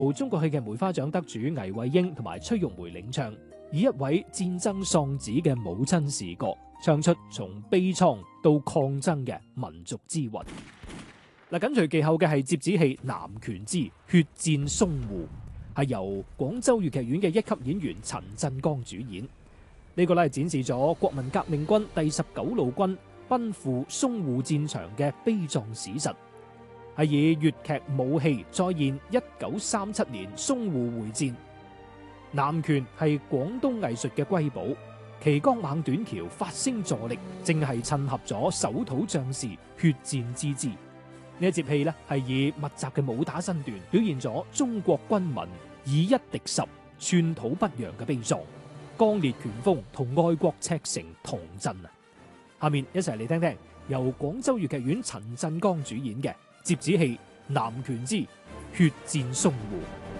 中國戲嘅梅花獎得主倪惠英同埋崔玉梅領唱，以一位戰爭喪子嘅母親視角，唱出從悲愴到抗爭嘅民族之魂。嗱，緊隨其後嘅係折子戲《南拳之血戰淞滬》，係由廣州粵劇院嘅一級演員陳振剛主演。呢個咧係展示咗國民革命軍第19路軍奔赴淞滬戰場嘅悲壯史實，係以粵劇武戲再現1937年淞滬會戰。南拳係廣東藝術嘅瑰寶，旗桿猛短橋發聲助力，正係襯合咗守土將士血戰之姿。呢一節戲呢係以密集嘅武打身段，表現咗中國軍民以一敵十、寸土不讓嘅悲壯，剛烈拳風同愛國赤誠同振啊！下面一齊嚟聽聽由廣州粵劇院陳振剛主演嘅折子戲《南拳之血戰淞滬》。